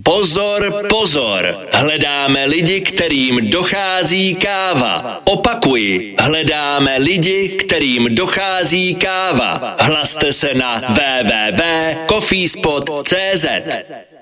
Pozor, pozor, hledáme lidi, kterým dochází káva. Opakuji, hledáme lidi, kterým dochází káva. Hlaste se na www.coffeespot.cz.